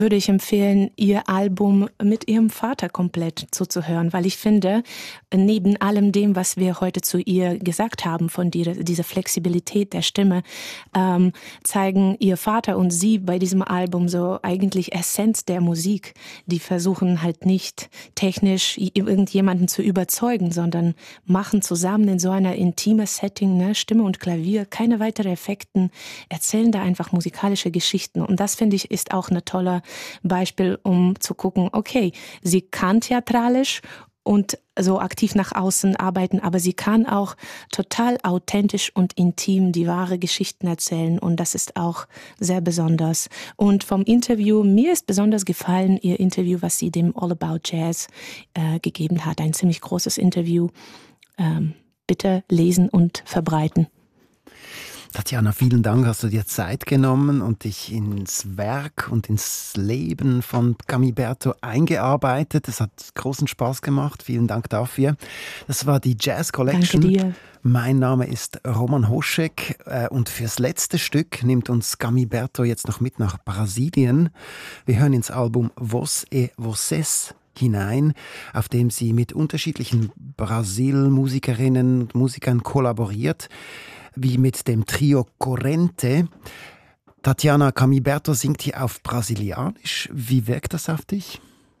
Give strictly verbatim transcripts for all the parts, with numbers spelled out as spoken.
würde ich empfehlen, ihr Album mit ihrem Vater komplett zuzuhören, weil ich finde, neben allem dem, was wir heute zu ihr gesagt haben, von dieser, dieser Flexibilität der Stimme, ähm, zeigen ihr Vater und sie bei diesem Album so eigentlich Essenz der Musik. Die versuchen halt nicht technisch irgendjemanden zu überzeugen, sondern machen zusammen in so einer intimen Setting, ne, Stimme und Klavier, keine weiteren Effekten, erzählen da einfach musikalische Geschichten. Und das, finde ich, ist auch eine tolle Beispiel, um zu gucken, okay, sie kann theatralisch und so aktiv nach außen arbeiten, aber sie kann auch total authentisch und intim die wahre Geschichten erzählen und das ist auch sehr besonders. Und vom Interview, mir ist besonders gefallen ihr Interview, was sie dem All About Jazz äh, gegeben hat, ein ziemlich großes Interview. Ähm, bitte lesen und verbreiten. Tatjana, vielen Dank, hast du dir Zeit genommen und dich ins Werk und ins Leben von Gamiberto eingearbeitet. Es hat großen Spaß gemacht. Vielen Dank dafür. Das war die Jazz Collection. Danke dir. Mein Name ist Roman Hoschek und fürs letzte Stück nimmt uns Gamiberto jetzt noch mit nach Brasilien. Wir hören ins Album Vos e Vocês hinein, auf dem sie mit unterschiedlichen Brasil-Musikerinnen und Musikern kollaboriert, wie mit dem Trio Corrente. Tatjana, Gamiberto singt hier auf Brasilianisch. Wie wirkt das auf dich?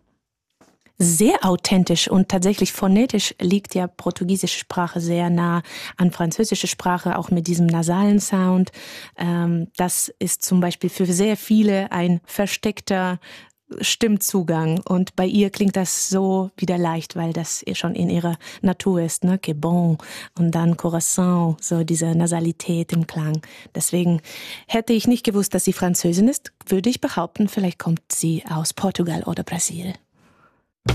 Sehr authentisch und tatsächlich phonetisch liegt ja portugiesische Sprache sehr nah an französische Sprache, auch mit diesem nasalen Sound. Das ist zum Beispiel für sehr viele ein versteckter Stimmzugang und bei ihr klingt das so wieder leicht, weil das schon in ihrer Natur ist, ne? Que bon und dann Coração, so diese Nasalität im Klang. Deswegen hätte ich nicht gewusst, dass sie Französin ist, würde ich behaupten, vielleicht kommt sie aus Portugal oder Brasilien.